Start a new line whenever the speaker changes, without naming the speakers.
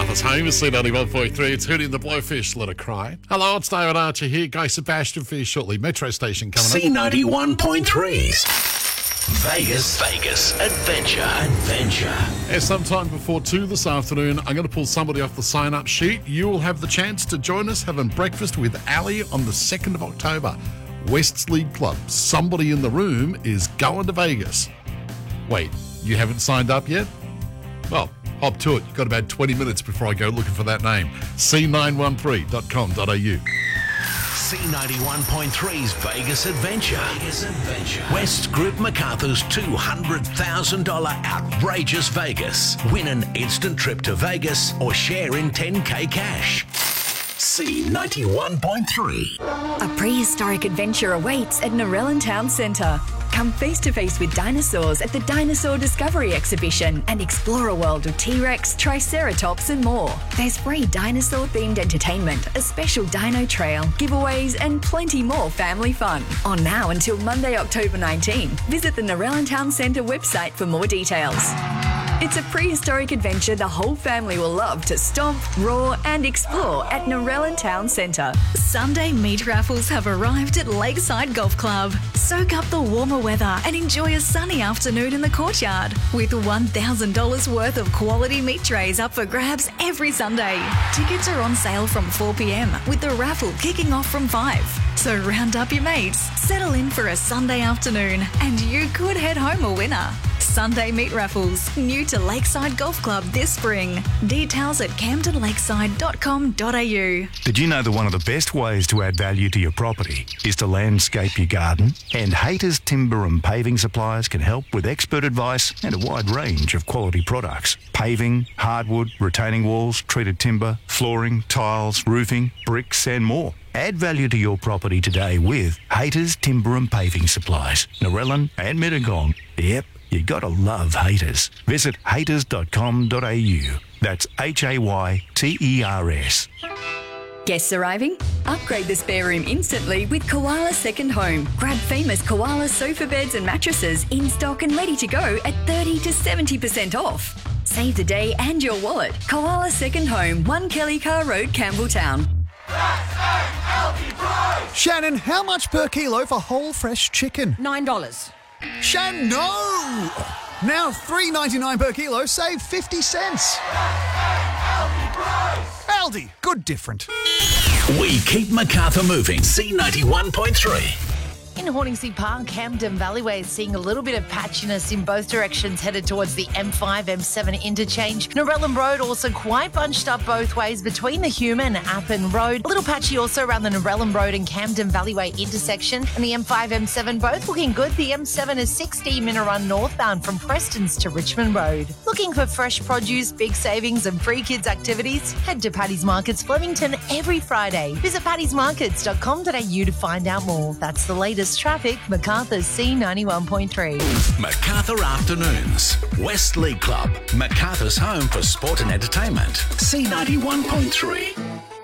MacArthur's home is C91.3. It's Hootie and the Blowfish, Let It Cry. Hello, it's David Archer here. Guy Sebastian for you shortly. Metro Station coming up.
C91.3's Vegas Adventure.
As sometime before 2 this afternoon, I'm going to pull somebody off the sign-up sheet. You will have the chance to join us having breakfast with Ali on the 2nd of October. West's League Club. Somebody in the room is going to Vegas. Wait, you haven't signed up yet? Well, hop to it. You've got about 20 minutes before I go looking for that name. c913.com.au.
C91.3's Vegas Adventure. West Group MacArthur's $200,000 Outrageous Vegas. Win an instant trip to Vegas or share in 10K cash. C91.3.
A prehistoric adventure awaits at Narellan Town Centre. Come face-to-face with dinosaurs at the Dinosaur Discovery Exhibition and explore a world of T-Rex, Triceratops and more. There's free dinosaur-themed entertainment, a special dino trail, giveaways and plenty more family fun. On now until Monday, October 19. Visit the Narellan Town Centre website for more details. It's a prehistoric adventure the whole family will love to stomp, roar and explore at Narellan Town Centre.
Sunday meat raffles have arrived at Lakeside Golf Club. Soak up the warmer weather and enjoy a sunny afternoon in the courtyard with $1,000 worth of quality meat trays up for grabs every Sunday. Tickets are on sale from 4 p.m. with the raffle kicking off from 5. So round up your mates, settle in for a Sunday afternoon and you could head home a winner. Sunday meat raffles, new to Lakeside Golf Club this spring. Details at camdenlakeside.com.au.
Did you know that one of the best ways to add value to your property is to landscape your garden? And Hayter's Timber and Paving Suppliers can help with expert advice and a wide range of quality products. Paving, hardwood, retaining walls, treated timber, flooring, tiles, roofing, bricks and more. Add value to your property today with Hayter's Timber and Paving Supplies, Narellan and Mittagong. Yep, you gotta love Hayters. Visit hayters.com.au. That's HAYTERS.
Guests arriving? Upgrade the spare room instantly with Koala Second Home. Grab famous Koala sofa beds and mattresses in stock and ready to go at 30 to 70% off. Save the day and your wallet. Koala Second Home, 1 Kelly Car Road, Campbelltown.
Shannon, how much per kilo for whole fresh chicken?
$9.
Shannon, no! Now $3.99 per kilo, save 50 cents. Aldi, good different.
We keep MacArthur moving. C91.3.
In Horningsea Park, Camden Valleyway is seeing a little bit of patchiness in both directions headed towards the M5, M7 interchange. Narellan Road also quite bunched up both ways between the Hume and Appin Road. A little patchy also around the Narellan Road and Camden Valleyway intersection. And the M5, M7 both looking good. The M7 is 60-minute run northbound from Prestons to Richmond Road. Looking for fresh produce, big savings and free kids activities? Head to Paddy's Markets Flemington every Friday. Visit paddysmarkets.com.au to find out more. That's the latest traffic, MacArthur's C91.3.
MacArthur Afternoons. West League Club. MacArthur's home for sport and entertainment. C91.3.